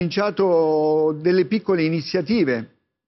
cominciato delle piccole iniziative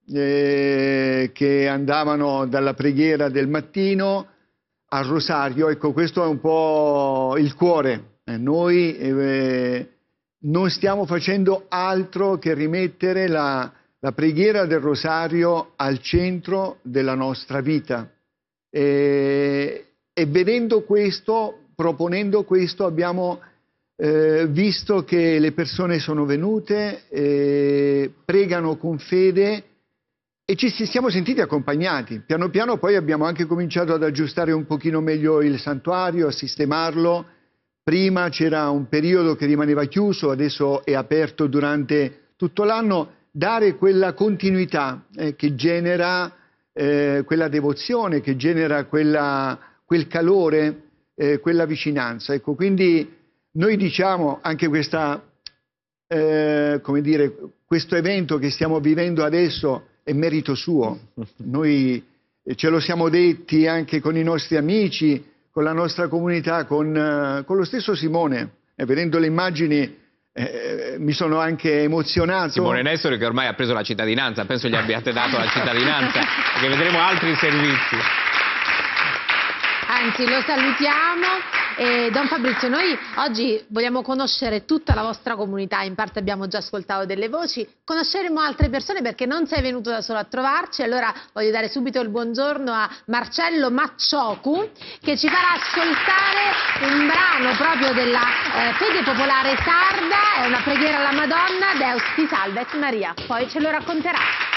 che andavano dalla preghiera del mattino al rosario. Ecco, questo è un po' il cuore. Noi non stiamo facendo altro che rimettere la preghiera del rosario al centro della nostra vita. E vedendo questo, proponendo questo, abbiamo visto che le persone sono venute, pregano con fede e ci siamo sentiti accompagnati. Piano piano poi abbiamo anche cominciato ad aggiustare un pochino meglio il santuario, a sistemarlo. Prima c'era un periodo che rimaneva chiuso, adesso è aperto durante tutto l'anno. Dare quella continuità che genera quella devozione, che genera quel calore, quella vicinanza. Ecco, quindi noi diciamo anche questa, come dire, questo evento che stiamo vivendo adesso è merito suo. Noi ce lo siamo detti anche con i nostri amici, con la nostra comunità, con lo stesso Simone. Vedendo le immagini mi sono anche emozionato. Simone Nessori, che ormai ha preso la cittadinanza, penso gli abbiate dato la cittadinanza, perché vedremo altri servizi. Anzi, lo salutiamo. Don Fabrizio, noi oggi vogliamo conoscere tutta la vostra comunità, in parte abbiamo già ascoltato delle voci, conosceremo altre persone perché non sei venuto da solo a trovarci. Allora voglio dare subito il buongiorno a Marcello Macciocu, che ci farà ascoltare un brano proprio della fede popolare sarda, è una preghiera alla Madonna, Deus ti salve et Maria, poi ce lo racconterà.